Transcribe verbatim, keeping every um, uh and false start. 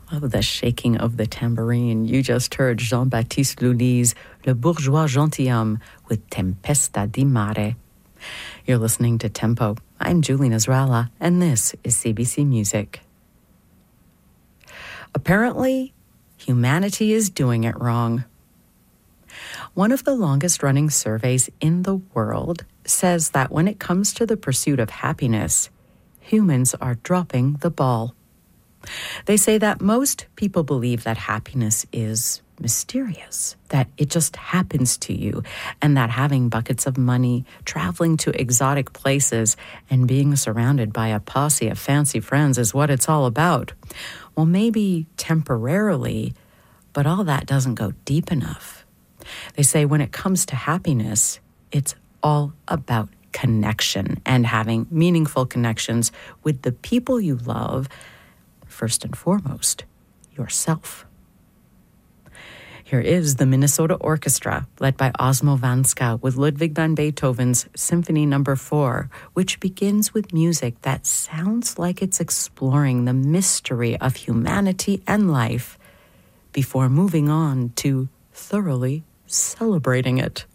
Of the shaking of the tambourine, you just heard Jean-Baptiste Lully's Le Bourgeois Gentilhomme with Tempesta di Mare. You're listening to Tempo. I'm Julie Nasrallah, and this is C B C Music. Apparently, humanity is doing it wrong. One of the longest-running surveys in the world says that when it comes to the pursuit of happiness, humans are dropping the ball. They say that most people believe that happiness is mysterious, that it just happens to you, and that having buckets of money, traveling to exotic places, and being surrounded by a posse of fancy friends is what it's all about. Well, maybe temporarily, but all that doesn't go deep enough. They say when it comes to happiness, it's all about connection and having meaningful connections with the people you love, first and foremost, yourself. Here is the Minnesota Orchestra, led by Osmo Vanska, with Ludwig van Beethoven's Symphony Number Four, which begins with music that sounds like it's exploring the mystery of humanity and life before moving on to thoroughly celebrating it.